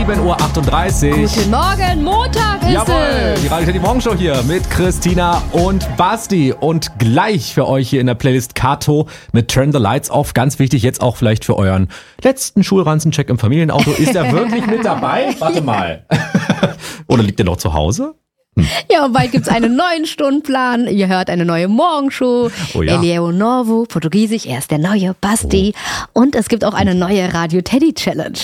7:38 Uhr. Guten Morgen, Montag ist Jawohl, die Radio Teddy Morgenshow hier mit Christina und Basti. Und gleich für euch hier in der Playlist Kato mit Turn the Lights Off. Ganz wichtig, jetzt auch vielleicht für euren letzten Schulranzencheck im Familienauto. Ist er wirklich mit dabei? Warte mal. Oder liegt er noch zu Hause? Ja, und bald gibt's einen neuen Stundenplan. Ihr hört eine neue Morgenshow. Oh ja. Elio Novo, Portugiesisch, er ist der neue Basti. Und es gibt auch eine neue Radio Teddy Challenge.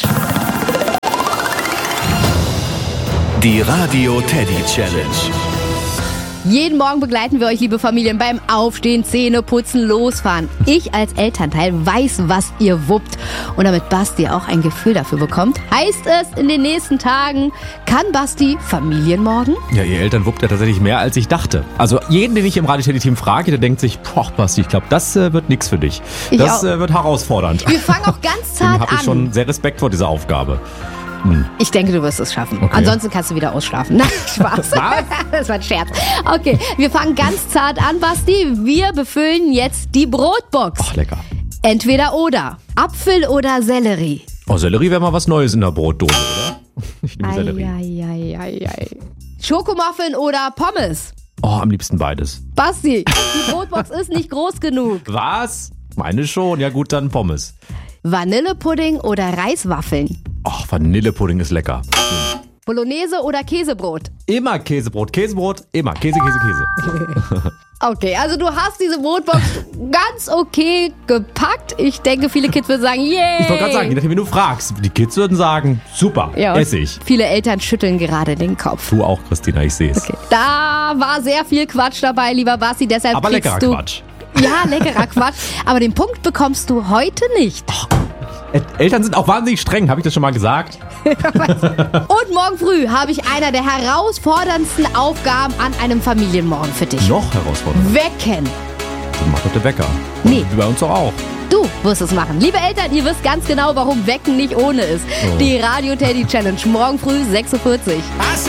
Die Radio Teddy Challenge. Jeden Morgen begleiten wir euch, liebe Familien, beim Aufstehen, Zähne putzen, losfahren. Ich als Elternteil weiß, was ihr wuppt. Und damit Basti auch ein Gefühl dafür bekommt, heißt es in den nächsten Tagen, kann Basti Familienmorden? Ja, ihr Eltern wuppt ja tatsächlich mehr, als ich dachte. Also jeden, den ich im Radio Teddy Team frage, der denkt sich, boah, Basti, ich glaube, das wird nichts für dich. Das wird herausfordernd. Wir fangen auch ganz zart habe ich an. schon sehr Respekt vor dieser Aufgabe. Ich denke, du wirst es schaffen. Okay. Ansonsten kannst du wieder ausschlafen. Nein, Spaß. Was? Das war ein Scherz. Okay, wir fangen ganz zart an, Basti. Wir befüllen jetzt die Brotbox. Ach, lecker. Entweder oder. Apfel oder Sellerie. Oh, Sellerie wäre mal was Neues in der Brotdose, oder? Ich nehme Sellerie. Ei. Schokomuffin oder Pommes? Oh, am liebsten beides. Basti, die Brotbox ist nicht groß genug. Was? Meine schon. Ja gut, dann Pommes. Vanillepudding oder Reiswaffeln? Ach, Vanillepudding ist lecker. Bolognese oder Käsebrot? Immer Käsebrot. Käsebrot, immer. Käse. Okay, also du hast diese Brotbox ganz okay gepackt. Ich denke, viele Kids würden sagen, yay. Ich wollte gerade sagen, je nachdem, wie du fragst. Die Kids würden sagen, super, Ja, esse ich. viele Eltern schütteln gerade den Kopf. Du auch, Christina, ich sehe es. Okay. Da war sehr viel Quatsch dabei, lieber Basti, deshalb Aber kriegst leckerer du... Quatsch. Ja, leckerer Quatsch. Aber den Punkt bekommst du heute nicht. Eltern sind auch wahnsinnig streng, habe ich das schon mal gesagt? Und morgen früh habe ich einer der herausforderndsten Aufgaben an einem Familienmorgen für dich. Noch herausfordernd. Wecken. Dann mach bitte Wecker. Nee. Wie bei uns doch auch. Du wirst es machen. Liebe Eltern, ihr wisst ganz genau, warum Wecken nicht ohne ist. Die Radio Teddy Challenge morgen früh 6:40 Uhr.